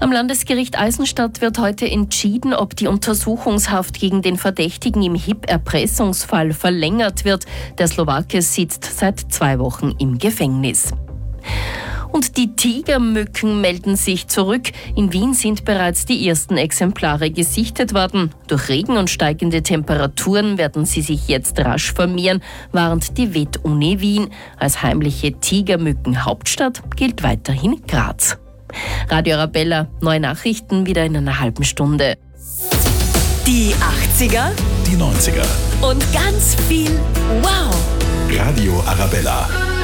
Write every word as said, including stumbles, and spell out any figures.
Am Landesgericht Eisenstadt wird heute entschieden, ob die Untersuchungshaft gegen den Verdächtigen im H I P-Erpressungsfall verlängert wird. Der Slowake sitzt seit zwei Wochen im Gefängnis. Und die Tigermücken melden sich zurück. In Wien sind bereits die ersten Exemplare gesichtet worden. Durch Regen und steigende Temperaturen werden sie sich jetzt rasch vermehren, warnt die Vet-Uni Wien. Als heimliche Tigermücken-Hauptstadt gilt weiterhin Graz. Radio Arabella, neue Nachrichten wieder in einer halben Stunde. Die achtziger, die neunziger und ganz viel Wow! Radio Arabella.